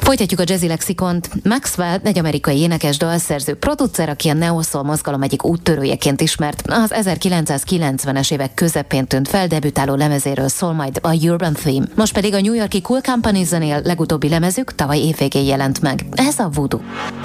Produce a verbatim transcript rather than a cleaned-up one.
Folytatjuk a Jazzy Lexikont. Maxwell egy amerikai énekes, dalszerző, producer, aki a neo-soul mozgalom egyik úttörőjeként ismert. Az ezerkilencszázkilencvenes évek közepén tűnt fel, debütáló lemezéről szól majd a Urban Theme. Most pedig a New York-i Cool Company zenél, legutóbbi lemezük tavaly évvégén jelent meg. Ez a Voodoo.